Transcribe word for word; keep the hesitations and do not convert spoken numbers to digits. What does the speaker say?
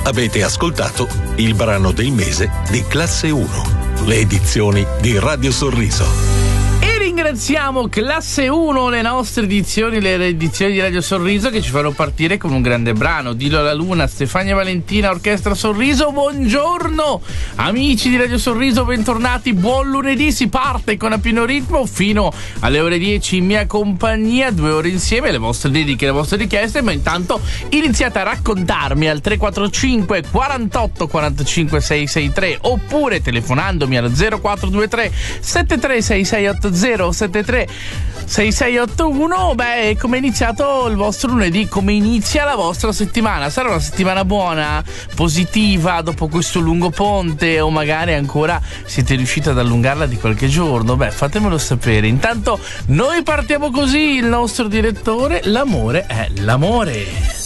Avete ascoltato il brano del mese di Classe uno, le edizioni di Radio Sorriso. Ringraziamo Classe uno, le nostre edizioni, le edizioni di Radio Sorriso che ci fanno partire con un grande brano. Dillo alla Luna, Stefania Valentina, Orchestra Sorriso. Buongiorno amici di Radio Sorriso, bentornati, buon lunedì. Si parte con A Pieno Ritmo fino alle ore dieci in mia compagnia, due ore insieme, le vostre dediche, le vostre richieste. Ma intanto iniziate a raccontarmi al tre quattro cinque quarantotto quarantacinque seicentosessantatré oppure telefonandomi allo zero quattro due tre sette tre sei sei otto zero sette tre sei sei otto uno. Beh, come è iniziato il vostro lunedì? Come inizia la vostra settimana? Sarà una settimana buona, positiva dopo questo lungo ponte, o magari ancora siete riusciti ad allungarla di qualche giorno? Beh, fatemelo sapere. Intanto noi partiamo così, il nostro direttore: l'amore è l'amore.